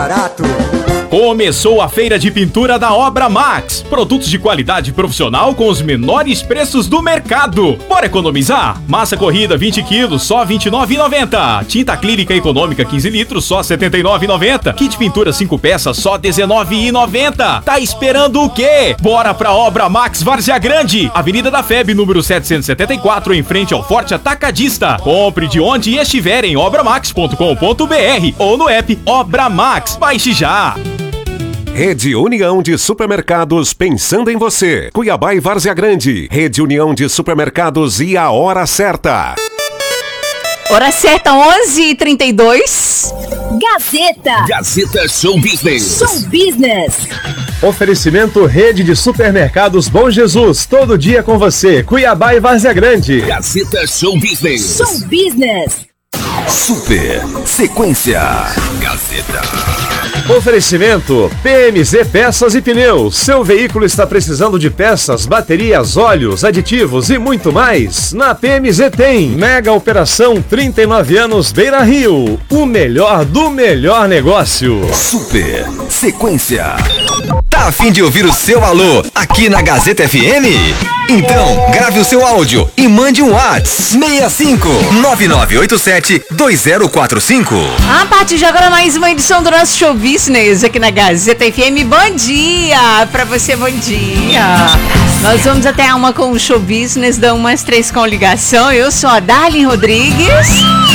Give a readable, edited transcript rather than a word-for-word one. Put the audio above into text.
barato. Começou a feira de pintura da Obra Max. Produtos de qualidade profissional com os menores preços do mercado. Bora economizar? Massa corrida 20 quilos, só R$ 29,90. Tinta acrílica econômica 15 litros, só R$ 79,90. Kit pintura 5 peças, só R$ 19,90. Tá esperando o quê? Bora pra Obra Max Várzea Grande. Avenida da FEB, número 774, em frente ao Forte Atacadista. Compre de onde estiver em obramax.com.br ou no app Obra Max. Baixe já. Rede União de Supermercados pensando em você. Cuiabá e Várzea Grande. Rede União de Supermercados e a hora certa. Hora certa, 11h32. Gazeta Show Business. Show Business. Oferecimento Rede de Supermercados Bom Jesus. Todo dia com você. Cuiabá e Várzea Grande. Gazeta Show Business. Show Business. Super Sequência. Gazeta. Oferecimento PMZ Peças e Pneus. Seu veículo está precisando de peças, baterias, óleos, aditivos e muito mais? Na PMZ tem. Mega Operação 39 anos Beira Rio. O melhor do melhor negócio. Super Sequência. Tá a fim de ouvir o seu alô aqui na Gazeta FM? Então, grave o seu áudio e mande um WhatsApp 65-9987-2045. A partir de agora, mais uma edição do nosso Show Business aqui na Gazeta FM. Bom dia pra você, bom dia. Nós vamos até a 1 com o Show Business, da 1 às 3 com ligação. Eu sou a Darlene Rodrigues.